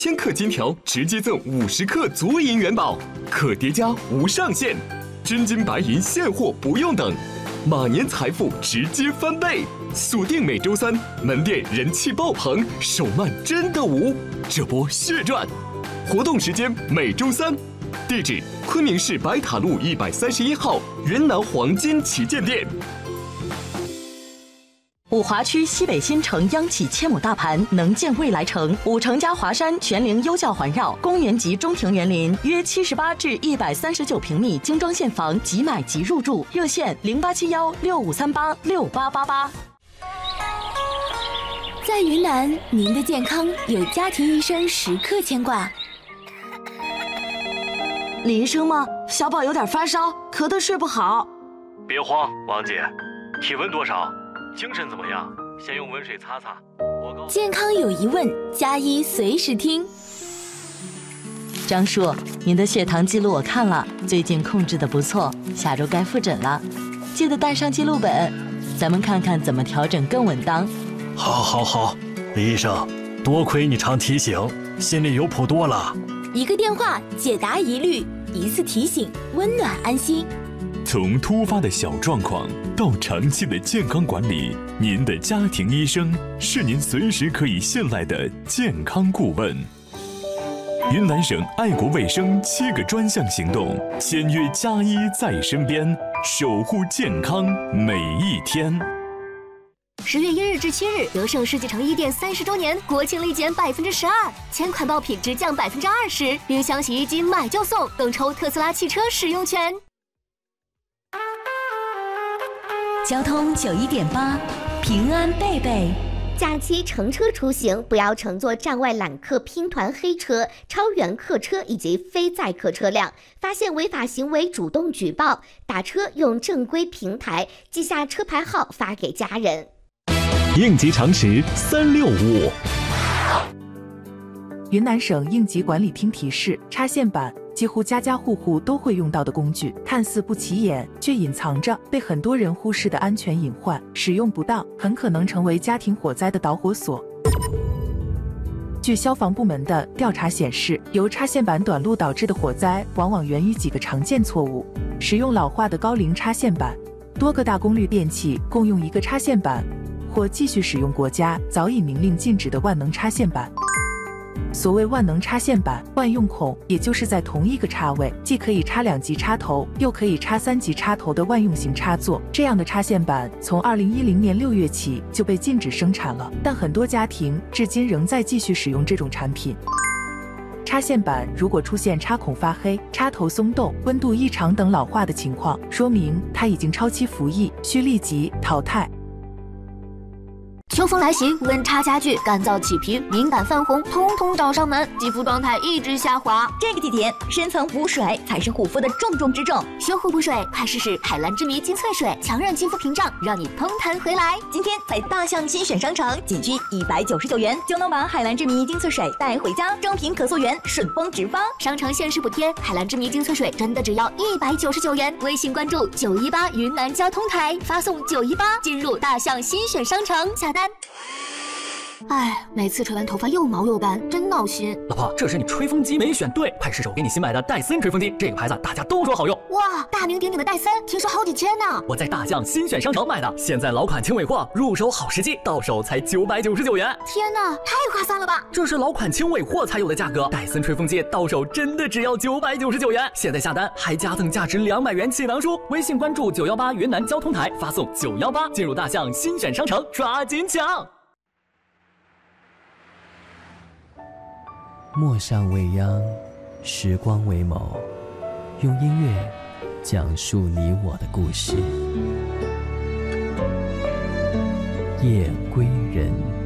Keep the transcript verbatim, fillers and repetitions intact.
千克金条直接赠五十克足银元宝，可叠加无上限，真金白银现货不用等，马年财富直接翻倍。锁定每周三，门店人气爆棚，手慢真的无，这波血赚。活动时间每周三，地址昆明市白塔路一百三十一号云南黄金旗舰店。 五华区西北新城央企千亩大盘，能建未来城。五城加华山全龄优教环绕，公园级中庭园林，约七十八至一百三十九平米精装现房，即买即入住。热线零八七幺六五三八六八八八。 在云南，您的健康有家庭医生时刻牵挂。 李医生吗？小宝有点发烧，咳得睡不好。 别慌，王姐，体温多少？精神怎么样？先用温水擦擦。我健康有疑问，加医随时听。 张叔，您的血糖记录我看了，最近控制的不错，下周该复诊了，记得带上记录本，咱们看看怎么调整更稳当。 好，好，好，李医生，多亏你常提醒，心里有谱多了。 一个电话解答疑虑，一次提醒温暖安心。 从突发的小状况到长期的健康管理，您的家庭医生是您随时可以信赖的健康顾问。云南省爱国卫生七个专项行动，签约加医在身边，守护健康每一天。 十月一日至七日，德胜世纪城一店三十周年国庆立减百分之十二，千款爆品直降百分之二十，冰箱、洗衣机买就送，更抽特斯拉汽车使用权。 交通九一点八，平安贝贝。 假期乘车出行，不要乘坐站外揽客、拼团黑车、超员客车以及非载客车辆。发现违法行为，主动举报。打车用正规平台，记下车牌号发给家人。 应急常识三六五。 云南省应急管理厅提示：插线板，几乎家家户户都会用到的工具，看似不起眼，却隐藏着被很多人忽视的安全隐患。使用不当，很可能成为家庭火灾的导火索。据消防部门的调查显示，由插线板短路导致的火灾，往往源于几个常见错误：使用老化的高龄插线板，多个大功率电器共用一个插线板，或继续使用国家早已明令禁止的万能插线板。所谓万能插线板，万用孔，也就是在同一个插位，既可以插两级插头，又可以插三级插头的万用型插座。这样的插线板从二零一零年六月起就被禁止生产了，但很多家庭至今仍在继续使用这种产品。插线板如果出现插孔发黑、插头松动、温度异常等老化的情况，说明它已经超期服役，需立即淘汰。 秋风来袭，温差加剧，干燥起皮、敏感泛红，通通找上门，肌肤状态一直下滑。 这个季节，深层补水才是护肤的重中之重。 修护补水，快试试海蓝之谜精粹水，强韧肌肤屏障，让你嘭弹回来。 今天在大象新选商城，仅需一百九十九元就能把海蓝之谜精粹水带回家，正品可溯源，顺丰直发。 商城限时补贴，海蓝之谜精粹水真的只要一百九十九元。微信关注九一八云南交通台，发送九一八进入大象新选商城下单。哎，每次吹完头发又毛又干，真闹心。 老婆，这是你吹风机没选对，快试手给你新买的戴森吹风机，这个牌子大家都说好用。 哇，大名鼎鼎的戴森，听说好几千呢。 我在大象新选商城买的，现在老款轻尾货，入手好时机，到手才九百九十九元。 天哪，太划算了吧！ 这是老款轻尾货才有的价格，戴森吹风机到手真的只要九百九十九元。现在下单还加赠价值两百元气囊书，微信关注九幺八云南交通台，发送九幺八进入大象新选商城，抓紧抢！ 陌上未央，时光为眸，用音乐讲述你我的故事。夜归人。